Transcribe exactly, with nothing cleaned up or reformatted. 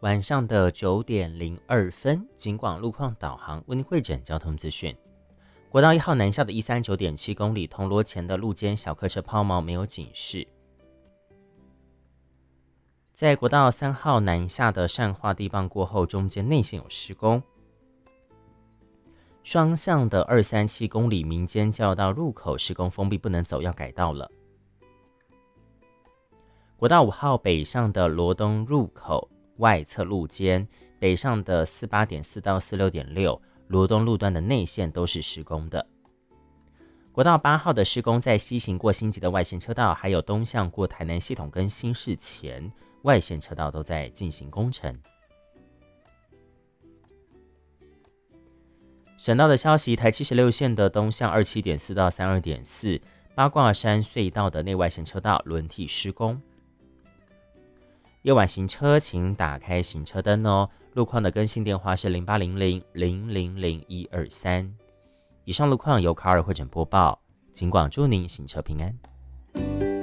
晚上的九点零二分，警广路况导航为您汇整交通资讯。国道一号南下的一三九点七公里，铜锣前的路肩小客车抛锚没有警示。在国道三号南下的善化地磅过后，中间内线有施工。双向的二三七公里民间交流道入口施工封闭，不能走，要改道了。国道五号北上的罗东入口外侧路肩，北上的四八点四到四六点六罗东路段的内线都是施工的。国道八号的施工在西行过新集的外线车道，还有东向过台南系统跟新市前外线车道都在进行工程。省道的消息，台七十六线的东向二七点四到三二点四八卦山隧道的内外线车道轮替施工。夜晚行车请打开行车灯哦。路况的更新电话是零八零零零零零一二三。以上路况由卡尔汇整播报，警广祝您行车平安。